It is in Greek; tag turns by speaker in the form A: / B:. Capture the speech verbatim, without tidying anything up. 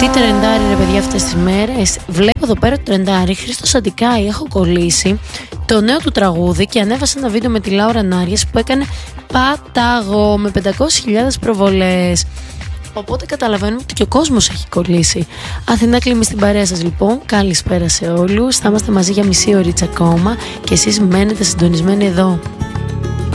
A: Τι τρεντάρει ρε παιδιά αυτές τις μέρες. Βλέπω εδώ πέρα το τρεντάρι Χρήστος Αντικάη. Έχω κολλήσει το νέο του τραγούδι και ανέβασε ένα βίντεο με τη Λάουρα Νάριες που έκανε πατάγο με πεντακόσιες χιλιάδες προβολές. Οπότε καταλαβαίνουμε ότι και ο κόσμος έχει κολλήσει. Αθηνά Κλίμη στην παρέα σας λοιπόν. Καλησπέρα σε όλους. Θα είμαστε μαζί για μισή ωρίτσα ακόμα και εσείς μένετε συντονισμένοι εδώ.